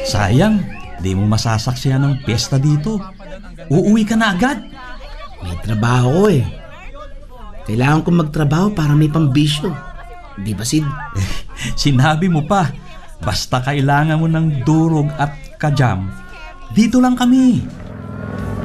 Sayang, di mo masasaksihan ng piyesta dito. Uuwi ka na agad. May trabaho ko eh. Kailangan ko magtrabaho para may pambisyo. Di ba, Sid? Sinabi mo pa, basta kailangan mo ng durog at kajam, dito lang kami.